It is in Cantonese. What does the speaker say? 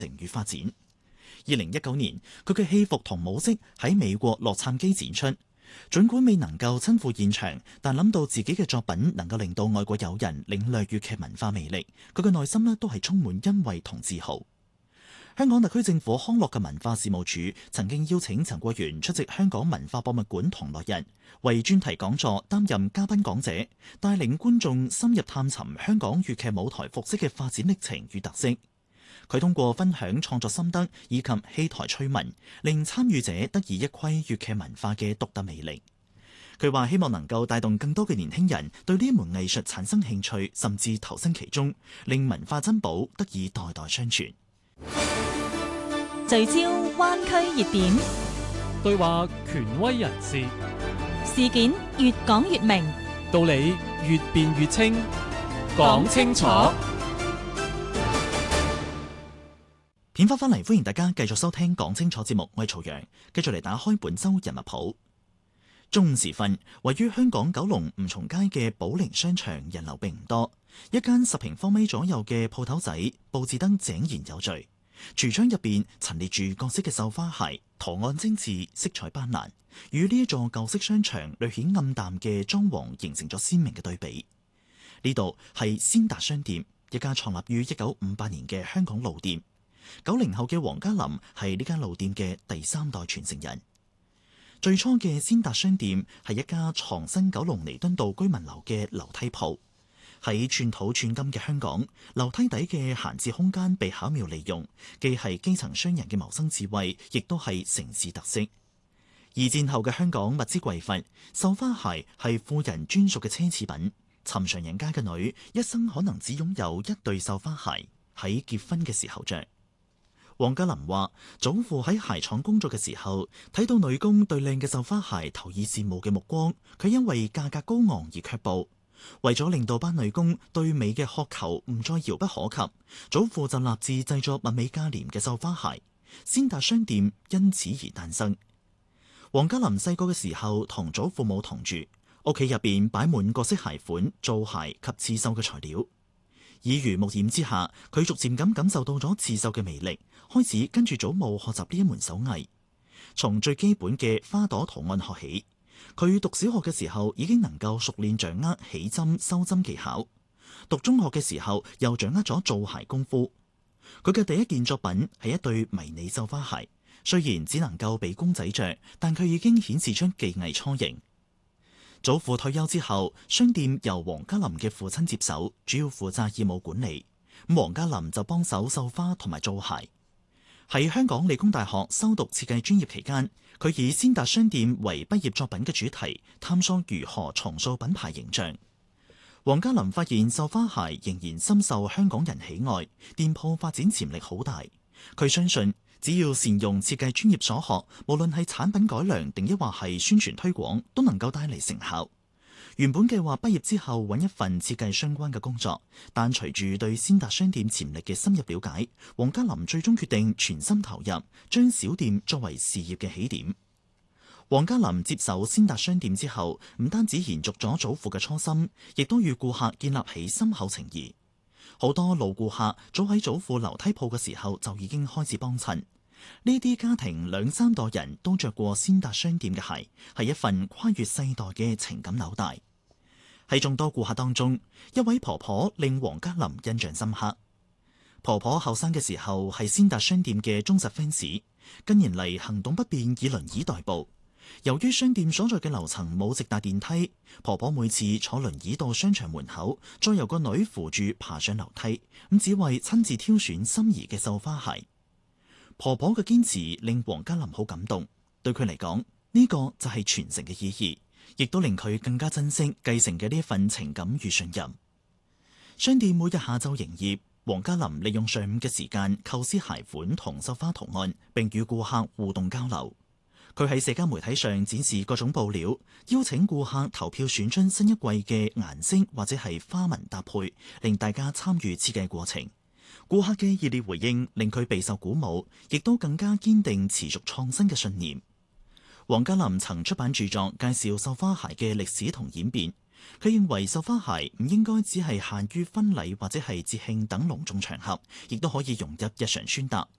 與發展。2019年，佢嘅戲服同舞飾喺美國洛杉磯展出。儘管未能夠親赴現場，但諗到自己嘅作品能夠令到外國友人領略粵劇文化魅力，佢嘅內心都係充滿欣慰同自豪。香港特區政府康樂及文化事務署曾經邀請陳國源出席香港文化博物館同樂日，為專題講座擔任嘉賓講者，帶領觀眾深入探尋香港粵劇舞台服飾嘅發展歷程與特色。佢通過分享創作心得以及戲台趣聞，令參與者得以一窺粵劇文化嘅獨特魅力。佢話希望能夠帶動更多嘅年輕人對呢一門藝術產生興趣，甚至投身其中，令文化珍寶得以代代相傳。 聚焦灣區熱點， 對話權威人士， 事件越講越明， 道理越辯越清，講清楚。 片花翻嚟，歡迎大家繼續收聽講清楚節目，我係曹陽，繼續嚟打開本周人物譜。中午時分，位於香港九龍吳松街嘅寶靈商場人流並唔多，一間10平方米左右嘅鋪頭仔佈置得井然有序，櫥窗入邊陳列住各式嘅繡花鞋，圖案精緻，色彩斑斕，與呢一座舊式商場略顯暗淡嘅裝潢形成咗鮮明嘅對比。呢度係先達商店，一家創立於1958年嘅香港老店。90後嘅黃家林係呢間老店嘅第3代傳承人。最初嘅先達商店係一家藏身九龍彌敦道居民樓嘅樓梯鋪。喺寸土寸金嘅香港，樓梯底嘅閒置空間被巧妙利用，既係基層商人嘅謀生智慧，亦都係城市特色。二戰後嘅香港物資匱乏，繡花鞋係富人專屬嘅奢侈品。尋常人家嘅女一生可能只擁有一對繡花鞋，喺結婚嘅時候着。黃家林話：祖父喺鞋廠工作嘅時候，睇到女工對靚嘅繡花鞋投以羨慕嘅目光，佢因為價格高昂而卻步。為咗令到班女工對美嘅渴求唔再遙不可及，祖父就立志製作物美價廉嘅繡花鞋，先達商店因此而誕生。黃家林細個嘅時候同祖父母同住，屋企入邊擺滿各式鞋款、做鞋及刺繡嘅材料。耳濡目染之下，佢逐漸咁感受到咗刺繡嘅魅力，開始跟住祖母學習呢一門手藝。從最基本嘅花朵圖案學起，佢讀小學嘅時候已經能夠熟練掌握起針、收針技巧。讀中學嘅時候又掌握咗做鞋功夫。佢嘅第一件作品係一對迷你繡花鞋，雖然只能夠俾公仔着，但佢已經顯示出技藝雛形。祖父退休之後，商店由黃家林嘅父親接手，主要負責業務管理。黃家林就幫手繡花同埋做鞋。喺香港理工大學修讀設計專業期間，佢以先達商店為畢業作品嘅主題，探索如何重塑品牌形象。黃家林發現繡花鞋仍然深受香港人喜愛，店鋪發展潛力好大。佢相信，只要善用設計專業所學，無論係產品改良定抑或係宣傳推廣，都能夠帶嚟成效。原本計劃畢業之後揾一份設計相關嘅工作，但隨住對先達商店潛力嘅深入了解，黃家林最終決定全心投入，將小店作為事業嘅起點。黃家林接手先達商店之後，唔單止延續咗祖父嘅初心，亦都與顧客建立起深厚情誼。好多老顧客早喺祖父樓梯鋪嘅時候就已經開始幫襯。呢啲家庭2、3代人都着過先達商店嘅鞋，係一份跨越世代嘅情感紐帶。喺眾多顧客當中，一位婆婆令黃家林印象深刻。婆婆後生嘅時候係先達商店嘅忠實 fans， 近年嚟行動不便，以輪椅代步。由於商店所在嘅樓層冇直達電梯，婆婆每次坐輪椅到商場門口，再由個女扶住爬上樓梯，咁只為親自挑選心儀嘅繡花鞋。婆婆嘅堅持令黃家林好感動，對佢嚟講，呢個就係傳承嘅意義，亦都令佢更加珍惜繼承嘅呢一份情感與信任。商店每日下晝營業，黃家林利用上午嘅時間構思鞋款同繡花圖案，並與顧客互動交流。佢喺社交媒體上展示各種布料，邀請顧客投票選出新一季嘅顏色或者係花紋搭配，令大家參與設計過程。顧客嘅熱烈回應令佢備受鼓舞，亦都更加堅定持續創新嘅信念。黃家林曾出版著作介紹繡花鞋嘅歷史同演變， 佢認為繡花鞋唔應該只係限於婚禮或者係節慶等隆重場合，亦都可以融入日常穿搭。